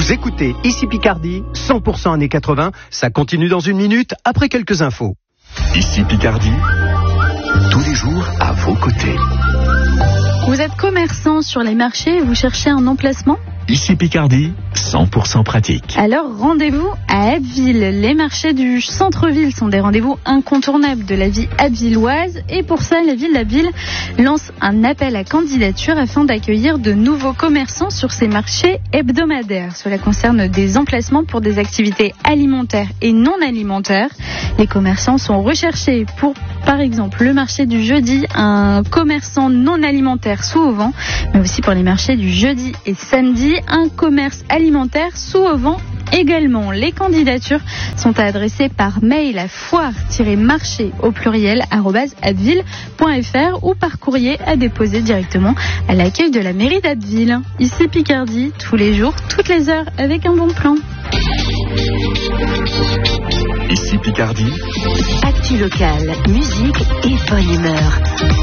Vous écoutez Ici Picardie, 100% années 80. Ça continue dans une minute après quelques infos. Ici Picardie, tous les jours à vos côtés. Vous êtes commerçant sur les marchés et vous cherchez un emplacement ? Ici Picardie, 100% pratique. Alors rendez-vous à Abbeville. Les marchés du centre-ville sont des rendez-vous incontournables de la vie abbvilloise et pour ça, la ville d'Abbeville lance un appel à candidature afin d'accueillir de nouveaux commerçants sur ces marchés hebdomadaires. Cela concerne des emplacements pour des activités alimentaires et non alimentaires. Les commerçants sont recherchés pour, par exemple, le marché du jeudi, un commerçant non alimentaire sous auvent, mais aussi pour les marchés du jeudi et samedi, un commerce alimentaire sous auvent également. Les candidatures sont adressées par mail à foire-marché au pluriel @abbeville.fr ou par courrier à déposer directement à l'accueil de la mairie d'Abbeville. Ici Picardie, tous les jours, toutes les heures, avec un bon plan. Ici Picardie, Actu locale, musique et bonne humeur.